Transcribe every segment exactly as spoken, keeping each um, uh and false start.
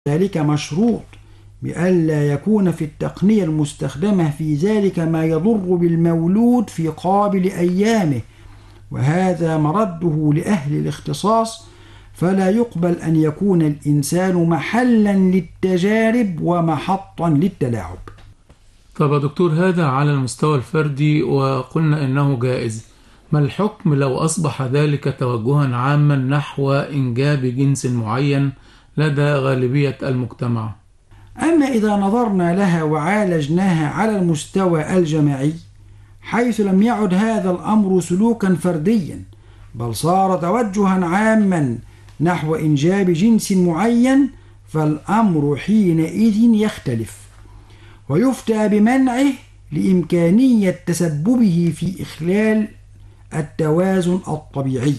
ذلك مشروط بألا يكون في التقنية المستخدمة في ذلك ما يضر بالمولود في قابل أيامه، وهذا مرده لأهل الاختصاص، فلا يقبل أن يكون الإنسان محلا للتجارب ومحطا للتلاعب. طب يا دكتور، هذا على المستوى الفردي وقلنا إنه جائز، ما الحكم لو أصبح ذلك توجها عاما نحو إنجاب جنس معين لدى غالبية المجتمع؟ أما إذا نظرنا لها وعالجناها على المستوى الجماعي، حيث لم يعد هذا الأمر سلوكا فرديا، بل صار توجها عاما نحو إنجاب جنس معين، فالأمر حينئذ يختلف، ويفتى بمنعه لإمكانية تسببه في إخلال التوازن الطبيعي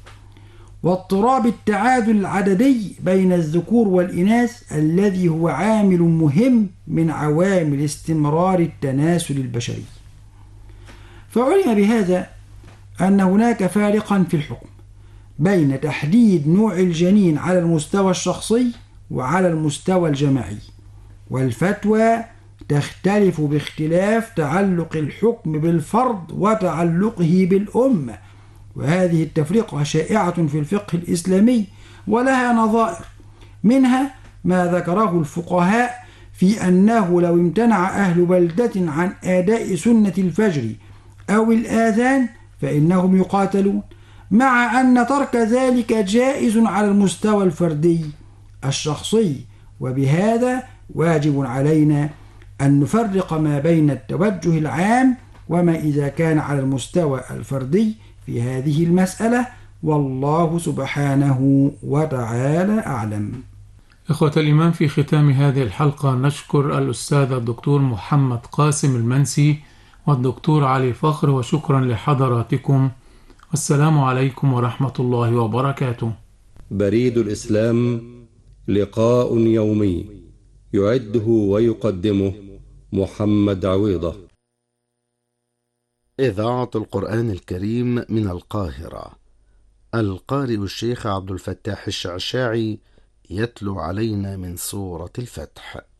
واضطراب التعادل العددي بين الذكور والإناث، الذي هو عامل مهم من عوامل استمرار التناسل البشري. فعلم بهذا أن هناك فارقا في الحكم بين تحديد نوع الجنين على المستوى الشخصي وعلى المستوى الجماعي، والفتوى تختلف باختلاف تعلق الحكم بالفرد وتعلقه بالأمة، وهذه التفرقة شائعة في الفقه الإسلامي ولها نظائر، منها ما ذكره الفقهاء في أنه لو امتنع أهل بلدة عن أداء سنة الفجر أو الآذان فإنهم يقاتلون، مع أن ترك ذلك جائز على المستوى الفردي الشخصي، وبهذا واجب علينا أن نفرق ما بين التوجه العام وما إذا كان على المستوى الفردي في هذه المسألة، والله سبحانه وتعالى أعلم. إخوة الإيمان، في ختام هذه الحلقة نشكر الأستاذ الدكتور محمد قاسم المنسي والدكتور علي فخر، وشكرا لحضراتكم، والسلام عليكم ورحمة الله وبركاته. بريد الإسلام، لقاء يومي يعده ويقدمه محمد عويضة. إذاعة القرآن الكريم من القاهرة، القارئ الشيخ عبد الفتاح الشعشاعي يتلو علينا من سورة الفتح.